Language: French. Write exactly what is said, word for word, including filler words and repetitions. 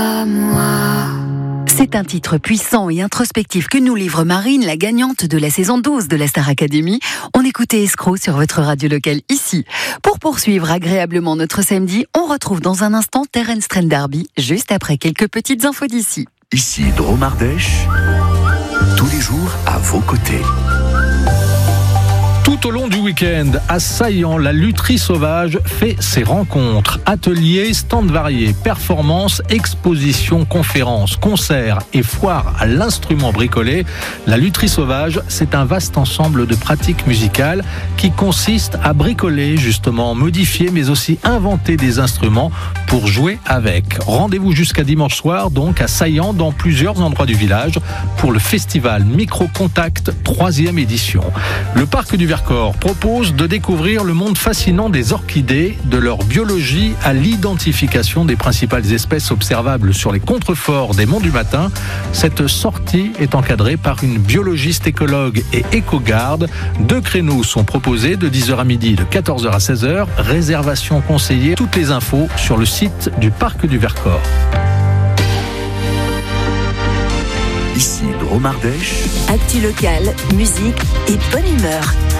C'est un titre puissant et introspectif que nous livre Marine, la gagnante de la saison douze de la Star Academy. On écoutait Escroc sur votre radio locale ici. Pour poursuivre agréablement notre samedi, on retrouve dans un instant Terence Trent D'Arby, juste après quelques petites infos d'ici. Ici Dromardèche, tous les jours à vos côtés. Tout au long du week-end, à Saillant, la lutherie sauvage fait ses rencontres. Ateliers, stands variés, performances, expositions, conférences, concerts et foires à l'instrument bricolé. La lutherie sauvage, c'est un vaste ensemble de pratiques musicales qui consiste à bricoler, justement, modifier, mais aussi inventer des instruments pour jouer avec. Rendez-vous jusqu'à dimanche soir, donc, à Saillant, dans plusieurs endroits du village, pour le festival Micro-Contact, troisième édition. Le parc du Vercors propose de découvrir le monde fascinant des orchidées, de leur biologie à l'identification des principales espèces observables sur les contreforts des monts du Matin. Cette sortie est encadrée par une biologiste écologue et éco-garde. Deux créneaux sont proposés de dix heures à midi et de quatorze heures à seize heures. Réservation conseillée. Toutes les infos sur le site du parc du Vercors. Ici Dromardèche. Actu locale, musique et bonne humeur.